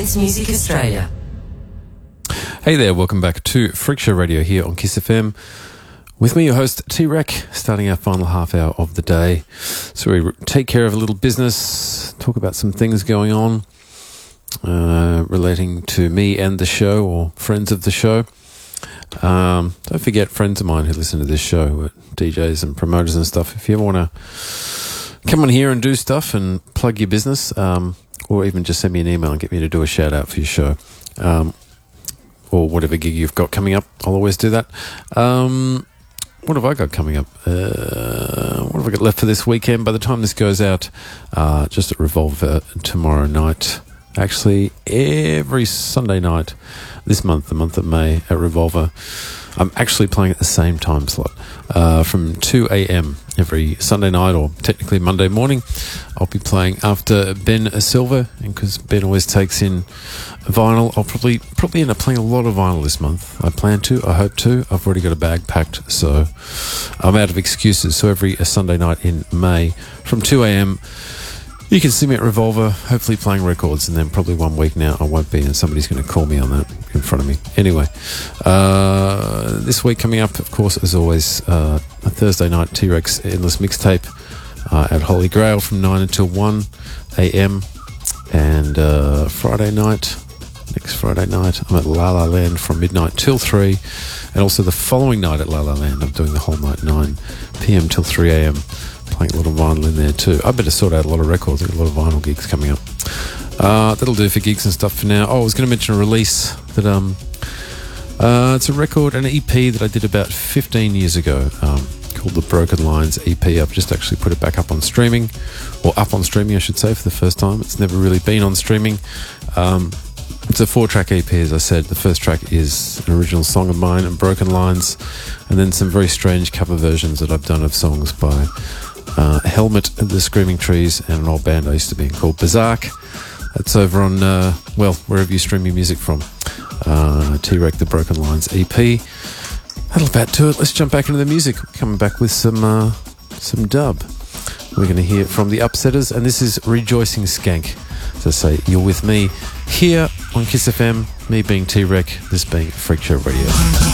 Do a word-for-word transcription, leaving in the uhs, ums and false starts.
Dance Music Australia. Hey there, welcome back to Freak Show Radio here on Kiss F M. With me, your host, T-Rec, starting our final half hour of the day. So we take care of a little business, talk about some things going on uh, relating to me and the show, or friends of the show. Um, don't forget, friends of mine who listen to this show, D Js and promoters and stuff, if you ever want to come on here and do stuff and plug your business, um, or even just send me an email and get me to do a shout out for your show. Um, or whatever gig you've got coming up, I'll always do that. Um, what have I got coming up? Uh, what have I got left for this weekend? By the time this goes out, uh, just at Revolver tomorrow night. Actually, every Sunday night this month, the month of May, at Revolver, I'm actually playing at the same time slot. Uh, from two a.m. every Sunday night, or technically Monday morning, I'll be playing after Ben Silver, and because Ben always takes in vinyl, I'll probably probably end up playing a lot of vinyl this month. I plan to, I hope to. I've already got a bag packed, so I'm out of excuses. So every Sunday night in May, from two a.m, you can see me at Revolver, hopefully playing records, and then probably one week now I won't be, and somebody's going to call me on that in front of me. Anyway, uh, this week coming up, of course, as always, uh, a Thursday night T-Rex Endless Mixtape uh, at Holy Grail from nine until one a.m. And uh, Friday night, next Friday night, I'm at La La Land from midnight till three, and also the following night at La La Land, I'm doing the whole night, nine p.m. till three a.m, playing a lot of vinyl in there too. I better sort out a lot of records. I've got a lot of vinyl gigs coming up. Uh, that'll do for gigs and stuff for now. Oh, I was going to mention a release that um, uh, it's a record, an E P that I did about fifteen years ago, um, called the Broken Lines E P. I've just actually put it back up on streaming, or up on streaming, I should say, for the first time. It's never really been on streaming. Um, it's a four-track E P, as I said. The first track is an original song of mine and Broken Lines, and then some very strange cover versions that I've done of songs by Uh, Helmet, The Screaming Trees, and an old band I used to be in called Berserk. That's over on, uh, well, wherever you stream your music from. Uh, T-Rec, The Broken Lines E P. That'll about do it. Let's jump back into the music. We're coming back with some uh, some dub. We're going to hear from The Upsetters, and this is Rejoicing Skank. As I say, you're with me here on Kiss F M, me being T-Rec, this being Freak Show Radio.